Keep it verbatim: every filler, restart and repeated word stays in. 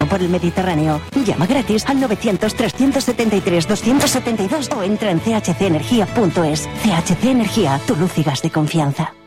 por el Mediterráneo. Llama gratis al novecientos, trescientos setenta y tres, doscientos setenta y dos o entra en c h c energía punto es. C H C Energía, tu luz y gas de confianza.